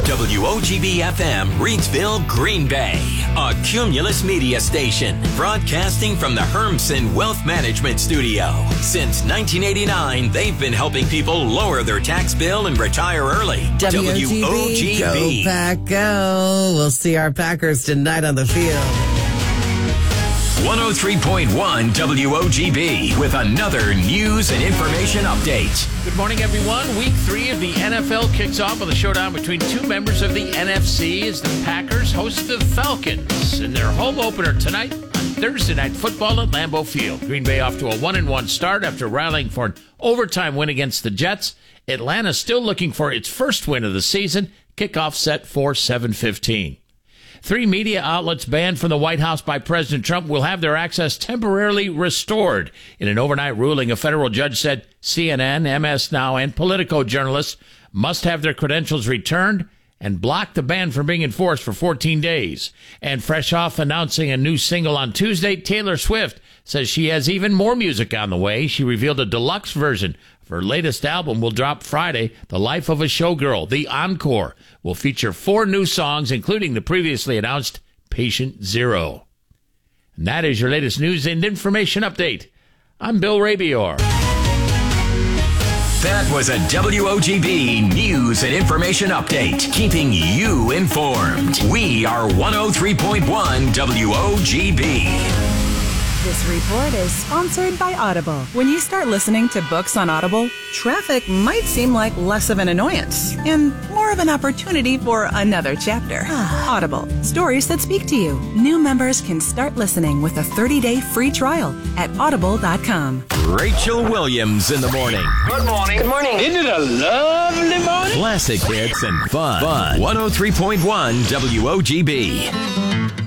WOGB-FM, Reidsville, Green Bay. A Cumulus Media station. Broadcasting from the Hermsen Wealth Management Studio. Since 1989, they've been helping people lower their tax bill and retire early. WOGB. Go Pack, go. We'll see our Packers tonight on the field. 103.1 WOGB with another news and information update. Good morning, everyone. Week 3 of the NFL kicks off with a showdown between two members of the NFC as the Packers host the Falcons in their home opener tonight on Thursday Night Football at Lambeau Field. Green Bay off to a 1-1 start after rallying for an overtime win against the Jets. Atlanta still looking for its first win of the season. Kickoff set for 7:15. 3 media outlets banned from the White House by President Trump will have their access temporarily restored. In an overnight ruling, a federal judge said CNN, MS Now, and Politico journalists must have their credentials returned and block the ban from being enforced for 14 days. And fresh off announcing a new single on Tuesday, Taylor Swift says she has even more music on the way. She revealed a deluxe version of her latest album will drop Friday. The Life of a Showgirl, The Encore, will feature 4 new songs, including the previously announced Patient Zero. And that is your latest news and information update. I'm Bill Rabior. That was a WOGB news and information update, keeping you informed. We are 103.1 WOGB. This report is sponsored by Audible. When you start listening to books on Audible, traffic might seem like less of an annoyance and more of an opportunity for another chapter. Audible, stories that speak to you. New members can start listening with a 30-day free trial at audible.com. Rachel Williams in the morning. Good morning. Good morning. Isn't it a lovely morning? Classic hits and fun. 103.1 WOGB.